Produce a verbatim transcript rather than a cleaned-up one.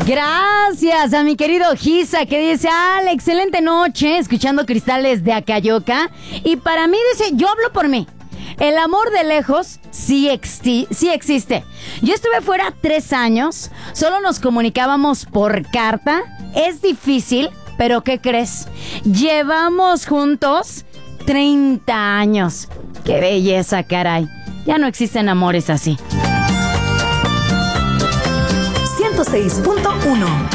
Gracias a mi querido Giza, que dice, Al, excelente noche, escuchando Cristales de Acayoca. Y para mí, dice, yo hablo por mí. El amor de lejos sí, exi- sí existe. Yo estuve fuera tres años, solo nos comunicábamos por carta. Es difícil, pero ¿qué crees? Llevamos juntos treinta años. ¡Qué belleza, caray! Ya no existen amores así. ciento seis punto uno